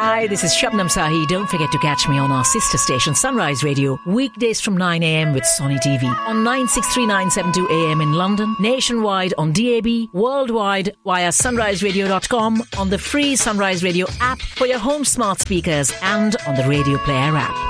Hi, this is Shabnam Sahi. Don't forget to catch me on our sister station Sunrise Radio weekdays from 9am with Sonny TV on 963972 AM in London, nationwide on DAB, worldwide via sunriseradio.com, on the free Sunrise Radio app for your home smart speakers and on the Radio Player app.